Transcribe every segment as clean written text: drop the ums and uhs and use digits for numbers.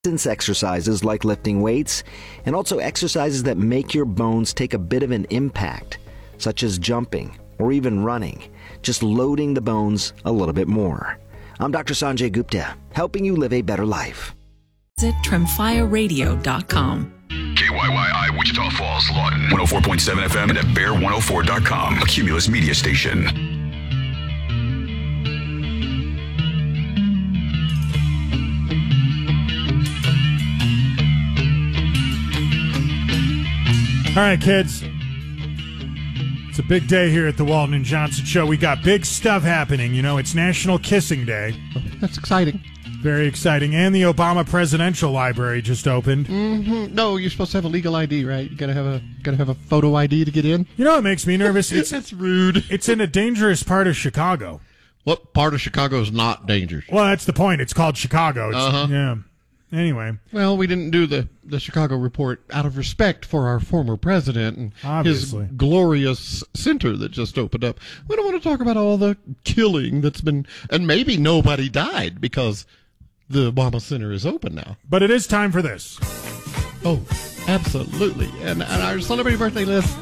exercises like lifting weights, and also exercises that make your bones take a bit of an impact, such as jumping or even running, just loading the bones a little bit more. I'm Dr. Sanjay Gupta, helping you live a better life. Visit TrimFireRadio.com. KYYI Wichita Falls, Lawton, 104.7 FM and at Bear104.com, a Cumulus media station. All right, kids. It's a big day here at the Walton and Johnson Show. We got big stuff happening. You know, it's National Kissing Day. That's exciting. Very exciting. And the Obama Presidential Library just opened. Mm-hmm. No, you're supposed to have a legal ID, right? You gotta have a photo ID to get in. You know what makes me nervous? That's rude. It's in a dangerous part of Chicago. What part of Chicago is not dangerous? Well, that's the point. It's called Chicago. Yeah. Anyway. Well, we didn't do the Chicago report out of respect for our former president and Obviously. his glorious center that just opened up. We don't want to talk about all the killing that's been, and maybe nobody died because the Obama Center is open now. But it is time for this. Oh, absolutely. And our celebrity birthday list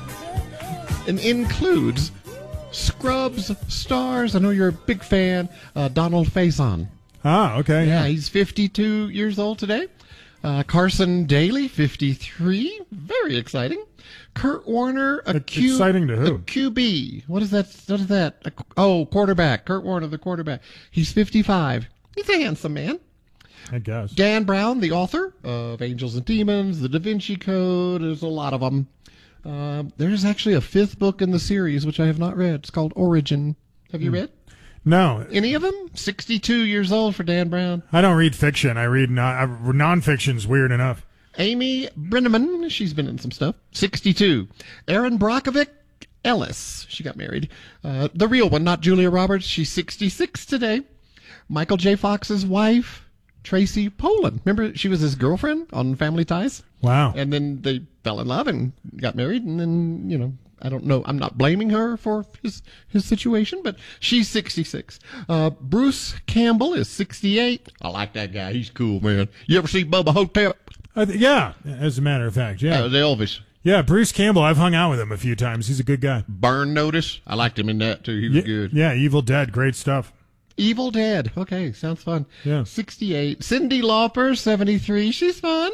includes Scrubs stars. I know you're a big fan. Donald Faison. Ah, okay. Yeah, he's 52 years old today. Carson Daly, 53. Very exciting. Kurt Warner, exciting to who? A QB. What is that? Quarterback. Kurt Warner, the quarterback. He's 55. He's a handsome man. I guess. Dan Brown, the author of Angels and Demons, The Da Vinci Code. There's a lot of them. There's actually a fifth book in the series, which I have not read. It's called Origin. Have you read? No. Any of them? 62 years old for Dan Brown. I don't read fiction. I read nonfiction's weird enough. Amy Brenneman, she's been in some stuff. 62. Erin Brockovich Ellis, she got married. The real one, not Julia Roberts. She's 66 today. Michael J. Fox's wife, Tracy Poland. Remember, she was his girlfriend on Family Ties? Wow. And then they fell in love and got married, and then, I don't know. I'm not blaming her for his situation, but she's 66. Bruce Campbell is 68. I like that guy. He's cool, man. You ever see Bubba Hotep? Yeah, as a matter of fact, yeah. The Elvis. Yeah, Bruce Campbell. I've hung out with him a few times. He's a good guy. Burn Notice. I liked him in that, too. He was good. Yeah, Evil Dead. Great stuff. Evil Dead. Okay, sounds fun. Yeah. 68. Cyndi Lauper, 73. She's fun.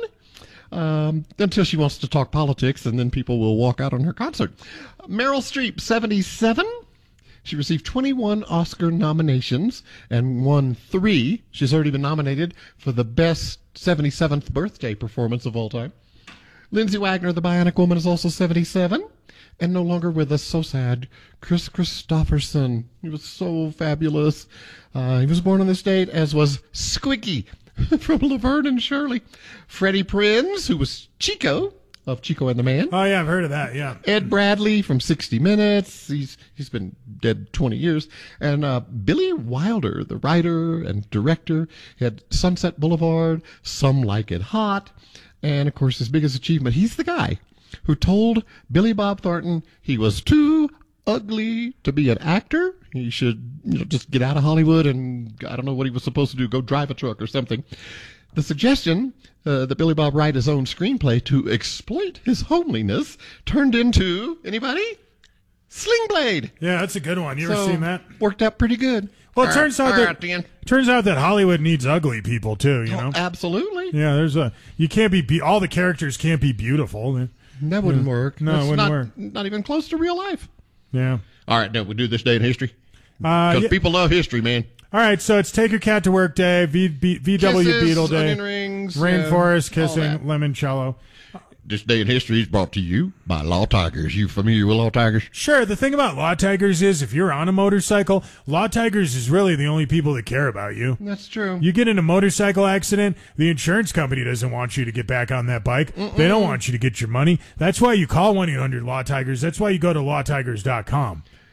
Until she wants to talk politics, and then people will walk out on her concert. Meryl Streep, 77. She received 21 Oscar nominations and won 3. She's already been nominated for the best 77th birthday performance of all time. Lindsay Wagner, the Bionic Woman, is also 77 and no longer with us. So sad. Chris Christopherson. He was so fabulous. He was born on this date, as was Squeaky from Laverne and Shirley. Freddie Prinze, who was Chico of Chico and the Man. Oh, yeah, I've heard of that, yeah. Ed Bradley from 60 Minutes. He's been dead 20 years. And Billy Wilder, the writer and director. He had Sunset Boulevard, Some Like It Hot. And, of course, his biggest achievement, he's the guy who told Billy Bob Thornton he was too ugly to be an actor. He should, just get out of Hollywood and, I don't know what he was supposed to do, go drive a truck or something. The suggestion that Billy Bob write his own screenplay to exploit his homeliness turned into, anybody? Sling Blade. Yeah, that's a good one. You ever seen that? Worked out pretty good. Well, it turns out that Hollywood needs ugly people too. You know, absolutely. Yeah, you can't be all the characters can't be beautiful. That wouldn't work. No, it wouldn't work. Not even close to real life. Yeah. All right, now we do this day in history because people love history, man. All right, so it's Take Your Cat to Work Day, VW Kisses, Beetle Day, onion rings, Rainforest Kissing, Limoncello. This day in history is brought to you by Law Tigers. You familiar with Law Tigers? Sure. The thing about Law Tigers is if you're on a motorcycle, Law Tigers is really the only people that care about you. That's true. You get in a motorcycle accident, the insurance company doesn't want you to get back on that bike. They don't want you to get your money. That's why you call 1-800-LAW-TIGERS. That's why you go to lawtigers.com.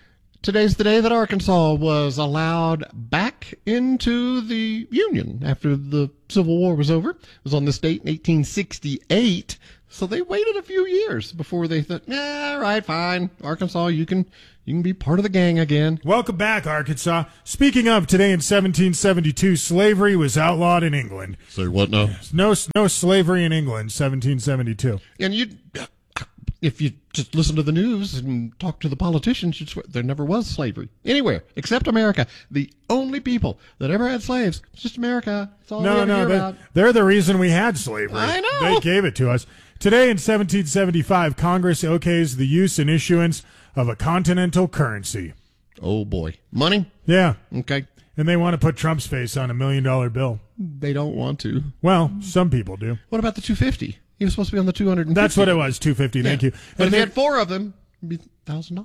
Today's the day that Arkansas was allowed back into the Union after the Civil War was over. It was on this date in 1868. So they waited a few years before they thought, all right, fine, Arkansas, you can be part of the gang again. Welcome back, Arkansas. Speaking of, today in 1772, slavery was outlawed in England. Say what now? No slavery in England, 1772. And if you just listen to the news and talk to the politicians, you'd swear there never was slavery anywhere except America. The only people that ever had slaves was just America. That's all we ever hear about. They're the reason we had slavery. I know. They gave it to us. Today in 1775, Congress okays the use and issuance of a continental currency. Oh, boy. Money? Yeah. Okay. And they want to put Trump's face on $1 million bill. They don't want to. Well, some people do. What about the 250? He was supposed to be on the 250. That's what it was, 250. Thank you. But if you had 4 of them, it'd be $1,000.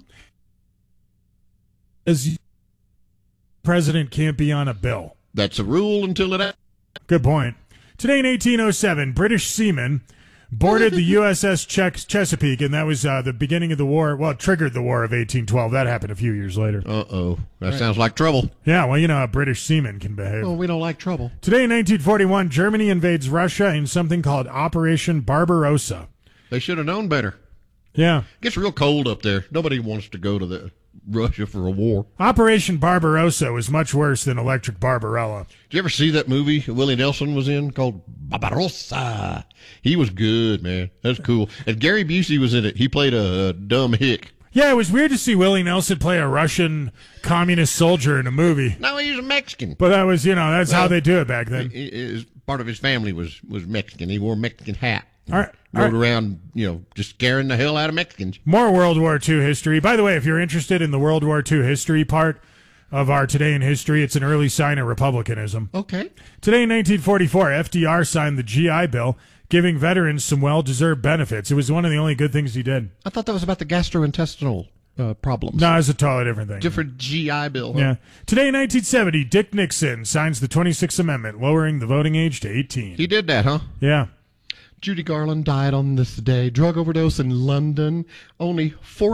As president can't be on a bill. That's a rule until it. Good point. Today in 1807, British seamen boarded the USS Chesapeake, and that was the beginning of the war. Well, it triggered the War of 1812. That happened a few years later. Uh-oh. That sounds like trouble. Yeah, well, you know how British seamen can behave. Well, we don't like trouble. Today in 1941, Germany invades Russia in something called Operation Barbarossa. They should have known better. Yeah. It gets real cold up there. Nobody wants to go to Russia for a war. Operation Barbarossa was much worse than Electric Barbarella. Did you ever see that movie Willie Nelson was in called Barbarossa? He was good, man. That's cool. And Gary Busey was in it. He played a dumb hick. Yeah, it was weird to see Willie Nelson play a Russian communist soldier in a movie. No, he was a Mexican. But that was, that's how they do it back then. Part of his family was Mexican. He wore a Mexican hat. All right. Rode around, just scaring the hell out of Mexicans. More World War II history. By the way, if you're interested in the World War II history part of our Today in History, it's an early sign of republicanism. Okay. Today in 1944, FDR signed the GI Bill, giving veterans some well-deserved benefits. It was one of the only good things he did. I thought that was about the gastrointestinal problems. No, it's a totally different thing. Different GI Bill. Huh? Yeah. Today in 1970, Dick Nixon signs the 26th Amendment, lowering the voting age to 18. He did that, huh? Yeah. Judy Garland died on this day. Drug overdose in London. Only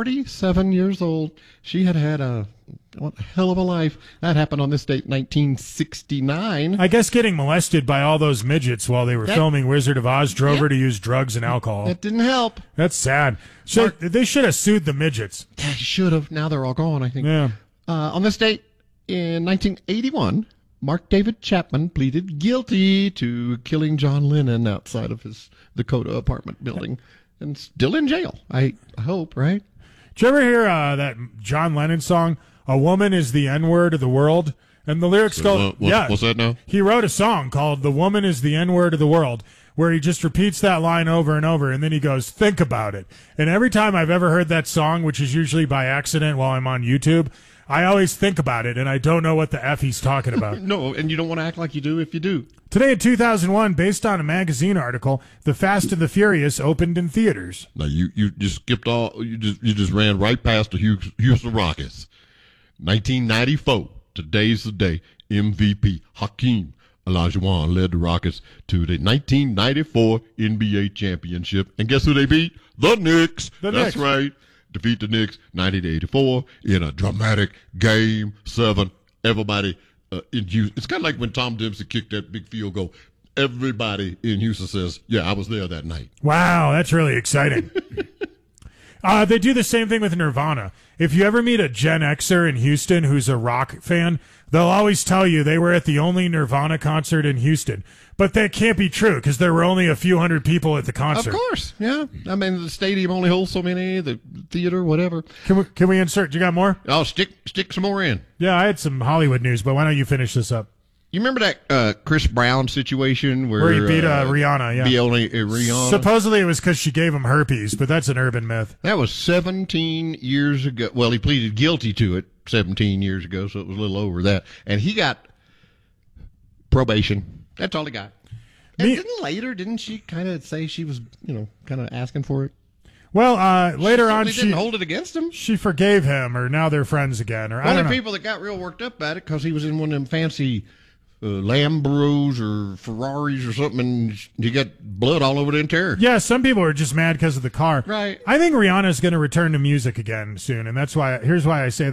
47 years old. She had a hell of a life. That happened on this date, 1969. I guess getting molested by all those midgets while they were filming Wizard of Oz drove her to use drugs and alcohol. That didn't help. That's sad. So they should have sued the midgets. They should have. Now they're all gone, I think. Yeah. On this date, in 1981, Mark David Chapman pleaded guilty to killing John Lennon outside of his Dakota apartment building and still in jail. I hope, right? Did you ever hear that John Lennon song, A Woman is the N-Word of the World? And the lyrics go, what's that now? He wrote a song called The Woman is the N-Word of the World, where he just repeats that line over and over, and then he goes, think about it. And every time I've ever heard that song, which is usually by accident while I'm on YouTube, I always think about it, and I don't know what the F he's talking about. No, and you don't want to act like you do if you do. Today in 2001, based on a magazine article, The Fast and the Furious opened in theaters. Now, you just skipped all, you just ran right past the Houston Rockets. 1994, today's the day, MVP Hakeem Olajuwon led the Rockets to the 1994 NBA championship. And guess who they beat? The Knicks. That's right. Defeat the Knicks 90-84 in a dramatic Game 7. Everybody in Houston. It's kind of like when Tom Dempsey kicked that big field goal. Everybody in Houston says, yeah, I was there that night. Wow, that's really exciting. They do the same thing with Nirvana. If you ever meet a Gen Xer in Houston who's a rock fan, they'll always tell you they were at the only Nirvana concert in Houston. But that can't be true because there were only a few hundred people at the concert. Of course, yeah. I mean, the stadium only holds so many, the theater, whatever. Can we insert? You got more? Oh, stick some more in. Yeah, I had some Hollywood news, but why don't you finish this up? You remember that Chris Brown situation where he beat Rihanna? Yeah, Rihanna. Supposedly it was because she gave him herpes, but that's an urban myth. That was 17 years ago. Well, he pleaded guilty to it 17 years ago, so it was a little over that, and he got probation. That's all he got. And didn't she kind of say she was, kind of asking for it? Well, later on, she didn't hold it against him. She forgave him, or now they're friends again. Or I don't know. People that got real worked up at it because he was in one of them fancy Lambros or Ferraris or something, and he got blood all over the interior. Yeah, some people are just mad because of the car. Right. I think Rihanna's going to return to music again soon, and here's why I say that.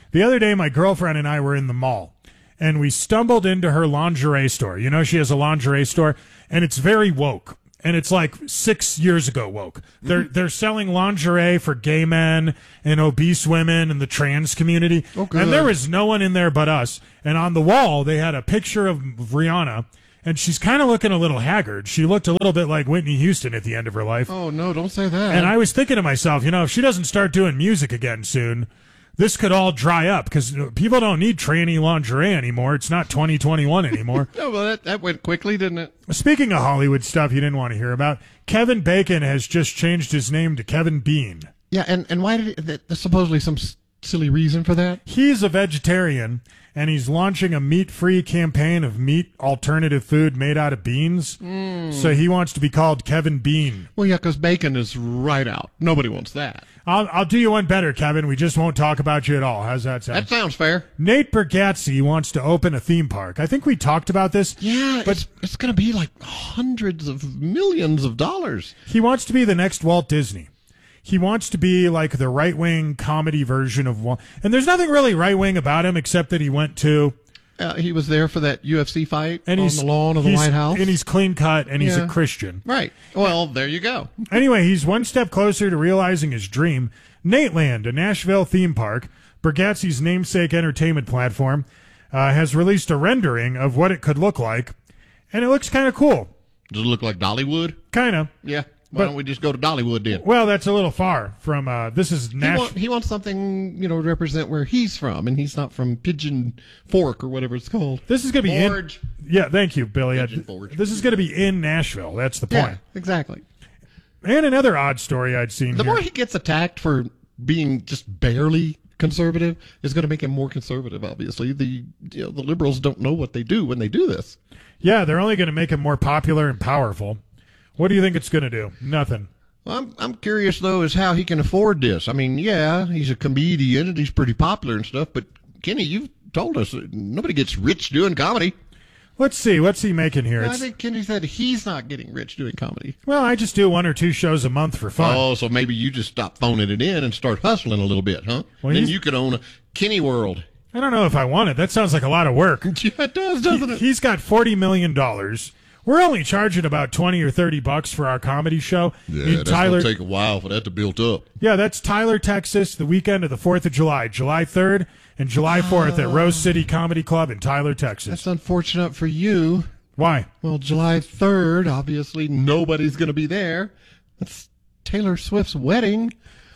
The other day, my girlfriend and I were in the mall, and we stumbled into her lingerie store. You know, she has a lingerie store, and it's very woke. And it's like 6 years ago woke. They're selling lingerie for gay men and obese women and the trans community. Okay. And there was no one in there but us. And on the wall, they had a picture of Rihanna, and she's kind of looking a little haggard. She looked a little bit like Whitney Houston at the end of her life. Oh, no, don't say that. And I was thinking to myself, you know, if she doesn't start doing music again soon, this could all dry up because people don't need tranny lingerie anymore. It's not 2021 anymore. Oh, well, that went quickly, didn't it? Speaking of Hollywood stuff you didn't want to hear about, Kevin Bacon has just changed his name to Kevin Bean. Yeah, and why did there's supposedly some silly reason for that? He's a vegetarian, and he's launching a meat-free campaign of meat alternative food made out of beans. So he wants to be called Kevin Bean. Well, yeah, because bacon is right out. Nobody wants that. I'll do you one better, Kevin. We just won't talk about you at all. How's that sound? That sounds fair. Nate Bargatze wants to open a theme park. I think we talked about this. Yeah, but it's going to be like hundreds of millions of dollars. He wants to be the next Walt Disney. He wants to be like the right-wing comedy version of Walt. And there's nothing really right-wing about him except that he went to... He was there for that UFC fight and on the lawn of the White House. And he's clean-cut, and he's Yeah. a Christian. Right. Well, there you go. Anyway, he's one step closer to realizing his dream. Nateland, a Nashville theme park, Bargatze's namesake entertainment platform, has released a rendering of what it could look like, and it looks kind of cool. Does it look like Dollywood? Kind of. Yeah. Why don't we just go to Dollywood then? Well, that's a little far from, this is Nashville. He wants something, to represent where he's from, and he's not from Pigeon Fork or whatever it's called. This is going to be Forge. Yeah, thank you, Billy. Pigeon Forge. This is going to be in Nashville. That's the point. Yeah, exactly. And another odd story I'd seen The here. more he gets attacked for being just barely conservative is going to make him more conservative, obviously. The liberals don't know what they do when they do this. Yeah, they're only going to make him more popular and powerful. What do you think it's going to do? Nothing. Well, I'm curious, though, is how he can afford this. I mean, yeah, he's a comedian and he's pretty popular and stuff, but Kenny, you've told us that nobody gets rich doing comedy. Let's see. What's he making here? I think Kenny said he's not getting rich doing comedy. Well, I just do 1 or 2 shows a month for fun. Oh, so maybe you just stop phoning it in and start hustling a little bit, huh? Well, then you could own a Kenny World. I don't know if I want it. That sounds like a lot of work. Yeah, it does, doesn't it? He's got $40 million. We're only charging about $20 or $30 for our comedy show. Yeah, that's going to take a while for that to build up. Yeah, that's Tyler, Texas, the weekend of the 4th of July, July 3rd and July 4th at Rose City Comedy Club in Tyler, Texas. That's unfortunate for you. Why? Well, July 3rd, obviously nobody's going to be there. That's Taylor Swift's wedding.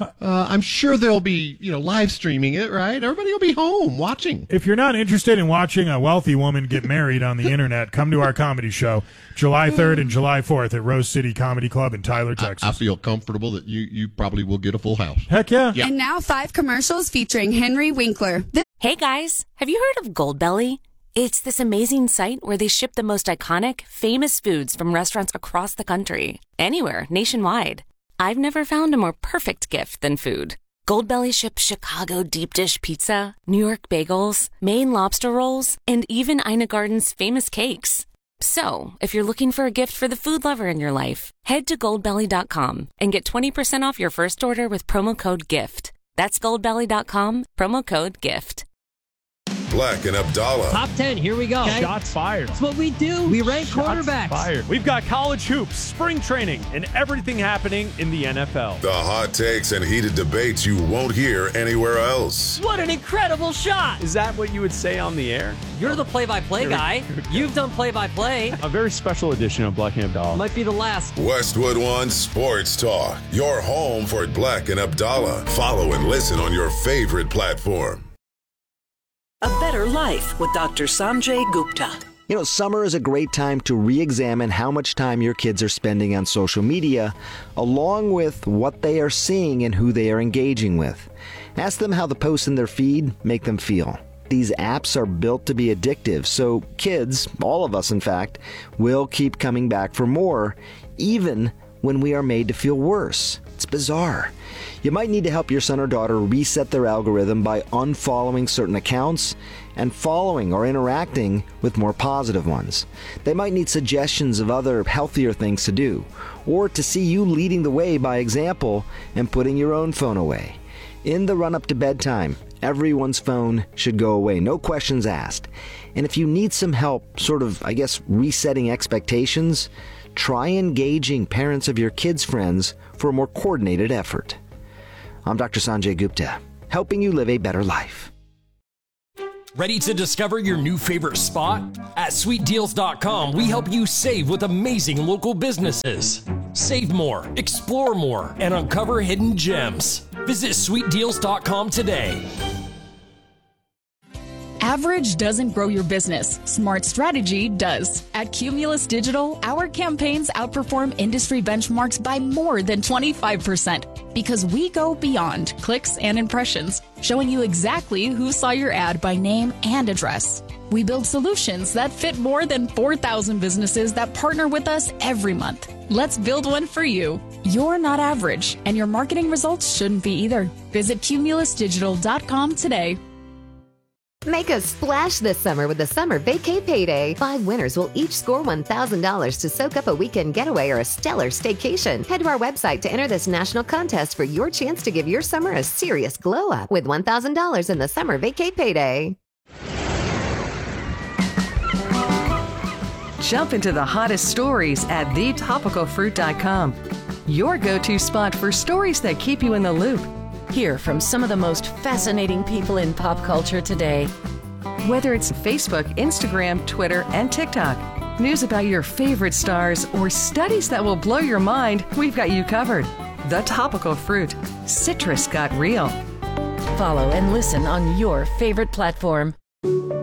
I'm sure they'll be, live streaming it, right? Everybody will be home watching. If you're not interested in watching a wealthy woman get married on the internet, come to our comedy show, July 3rd and July 4th at Rose City Comedy Club in Tyler, Texas. I feel comfortable that you probably will get a full house. Heck yeah. And now 5 commercials featuring Henry Winkler. Hey guys, have you heard of Goldbelly? It's this amazing site where they ship the most iconic, famous foods from restaurants across the country, anywhere, nationwide. I've never found a more perfect gift than food. Goldbelly ships Chicago deep dish pizza, New York bagels, Maine lobster rolls, and even Ina Garden's famous cakes. So, if you're looking for a gift for the food lover in your life, head to goldbelly.com and get 20% off your first order with promo code GIFT. That's goldbelly.com, promo code GIFT. Black and Abdallah. Top 10, here we go. Okay. Shots fired. That's what we do. We rank quarterbacks. Fired. We've got college hoops, spring training, and everything happening in the NFL. The hot takes and heated debates you won't hear anywhere else. What an incredible shot. Is that what you would say on the air? You're the play-by-play guy. You've done play-by-play. A very special edition of Black and Abdallah. Might be the last. Westwood One Sports Talk. Your home for Black and Abdallah. Follow and listen on your favorite platform. A Better Life with Dr. Sanjay Gupta. Summer is a great time to re-examine how much time your kids are spending on social media, along with what they are seeing and who they are engaging with. Ask them how the posts in their feed make them feel. These apps are built to be addictive, so kids, all of us in fact, will keep coming back for more, even when we are made to feel worse. It's bizarre. You might need to help your son or daughter reset their algorithm by unfollowing certain accounts and following or interacting with more positive ones. They might need suggestions of other healthier things to do, or to see you leading the way by example and putting your own phone away. In the run-up to bedtime, everyone's phone should go away, no questions asked. And if you need some help, sort of, resetting expectations, try engaging parents of your kids' friends for a more coordinated effort. I'm Dr. Sanjay Gupta, helping you live a better life. Ready to discover your new favorite spot? At sweetdeals.com, we help you save with amazing local businesses. Save more, explore more, and uncover hidden gems. Visit sweetdeals.com today. Average doesn't grow your business. Smart strategy does. At Cumulus Digital, our campaigns outperform industry benchmarks by more than 25% because we go beyond clicks and impressions, showing you exactly who saw your ad by name and address. We build solutions that fit more than 4,000 businesses that partner with us every month. Let's build one for you. You're not average, and your marketing results shouldn't be either. Visit cumulusdigital.com today. Make a splash this summer with the Summer Vacay Payday. 5 winners will each score $1,000 to soak up a weekend getaway or a stellar staycation. Head to our website to enter this national contest for your chance to give your summer a serious glow up with $1,000 in the Summer Vacay Payday. Jump into the hottest stories at thetopicalfruit.com. Your go-to spot for stories that keep you in the loop. Hear from some of the most fascinating people in pop culture today. Whether it's Facebook, Instagram, Twitter, and TikTok, news about your favorite stars, or studies that will blow your mind, we've got you covered. The Topical Fruit. Citrus got real. Follow and listen on your favorite platform.